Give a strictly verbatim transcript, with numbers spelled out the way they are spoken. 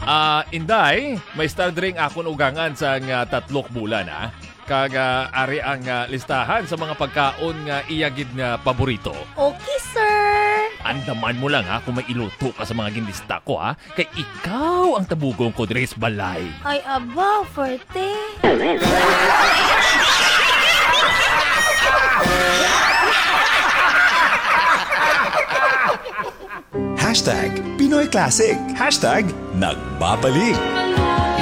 Ah, Inday, may star drink akong ugangan sa nga tatlok bulan ha. Kag ah, ari ang ah, listahan sa mga pagkaon nga iyagid nga paborito. Okay, sir. Andaman mo lang ha kung may iluto ka sa mga ginlista ko ha. Kay ikaw ang tabugong ko diri sa balay. Ay, aba, forte. Hashtag Pinoy Classic. Hashtag Nagbabalik.